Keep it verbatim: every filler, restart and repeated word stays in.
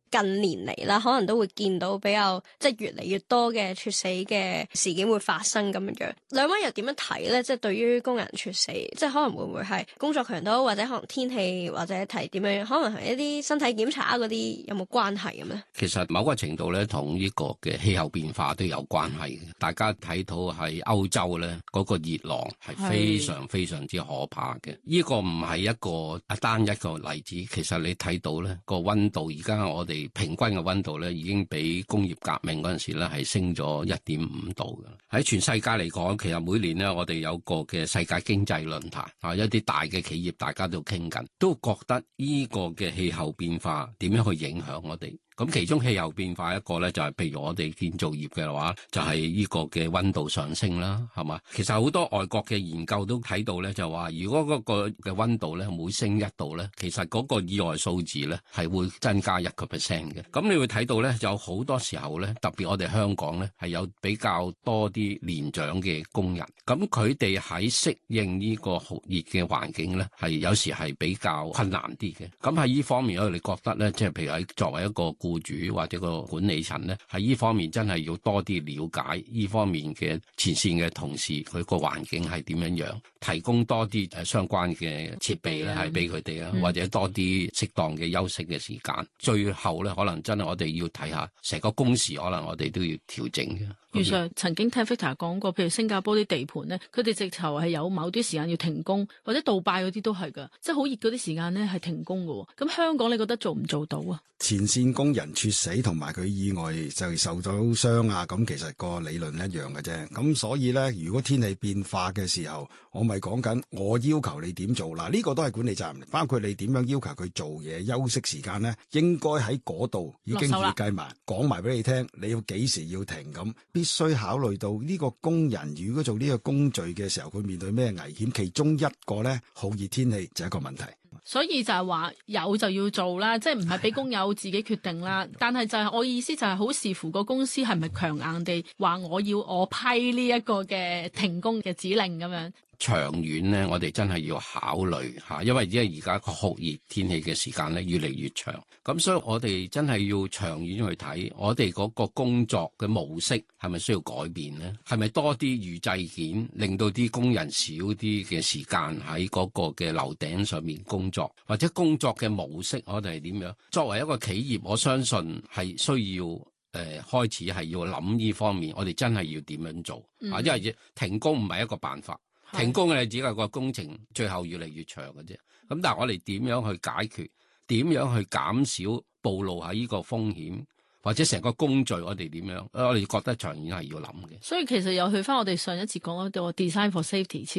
近年嚟啦，可能都會見到比較即係越嚟越多嘅猝死嘅事件會發生咁樣樣。兩位又點樣睇咧？即係對於工人猝死，即係可能會唔會係工作強度，或者可能天氣，或者睇點樣，可能係一啲身體檢查嗰啲有冇關係咁咧？ 其實某個程度咧，同呢個嘅氣候變化都有關係嘅。大家睇到喺歐洲咧，嗰個熱浪係非常非常之可怕嘅。呢個唔係一個單一個例子。其實你睇到咧，個溫度而家我哋平均嘅溫度咧，已經比工業革命嗰陣時咧係升咗一點五度嘅。喺全世界嚟講，其實每年咧我哋有個嘅世界經濟論壇啊，一啲大嘅企業大家都傾緊，都覺得呢個嘅氣候變化點樣去影響我哋。咁其中氣候變化一個咧就係譬如我哋建造業嘅話，就係呢個嘅溫度上升啦，係嘛？其實好多外國嘅研究都睇到咧，就話如果嗰個嘅溫度咧每升一度咧，其實嗰個意外數字咧係會增加一個 percent 嘅。咁你會睇到咧，有好多時候咧，特別我哋香港咧係有比較多啲年長嘅工人，咁佢哋喺適應呢個酷熱嘅環境咧，係有時係比較困難啲嘅。咁喺呢方面我哋覺得咧，即係譬如喺作為一個僱主或者個管理層咧，喺呢方面真係要多啲了解呢方面嘅前線嘅同事佢個環境係點樣樣，提供多啲誒相關嘅設備咧係俾佢哋啊，或者多啲適當嘅休息嘅時間。嗯、最後咧，可能真係我哋要睇下成個工時，可能我哋都要調整嘅。 余 Sir 曾經聽 Victor 講過，譬如新加坡啲地盤咧，佢哋直頭係有某啲時間要停工，或者杜拜嗰啲都係噶，即係好熱嗰啲時間咧係停工噶。咁香港你覺得做唔做到啊？ 前線工人猝死同埋佢意外就受到傷啊，咁其實個理論一樣嘅啫。咁所以咧，如果天氣變化嘅時候，我咪講緊我要求你點做嗱，呢個都係管理責任，包括你點樣要求佢做嘢、休息時間咧，應該喺嗰度已經預計埋，講埋俾你聽，你要幾時要停咁。必須考慮到呢個工人如果做呢個工序嘅時候，佢面對咩危險？其中一個咧，酷熱天氣就係一個問題。 所以就係話有就要做啦，即係唔係俾工友自己決定啦。但係就係我意思就係好視乎個公司係咪強硬地話我要我批呢一個嘅停工嘅指令咁樣。 長遠咧，我哋真係要考慮吓，因為因為而家個酷熱天氣嘅時間咧越嚟越長，咁所以我哋真係要長遠去睇，我哋嗰個工作嘅模式係咪需要改變咧？係咪多啲預製件，令到啲工人少啲嘅時間喺嗰個嘅樓頂上面工作，或者工作嘅模式我哋係點樣？作為一個企業，我相信係需要誒、呃、開始係要諗呢方面，我哋真係要點樣做啊？嗯、因為停工唔係一個辦法。停工嘅只係個工程最後越嚟越長嘅啫，咁但係我哋點樣去解決？點樣去減少暴露喺呢個風險？或者成個工序我哋點樣？我哋覺得長遠係要諗嘅。 所以其實又去翻我哋上一次講嗰個 design for safety。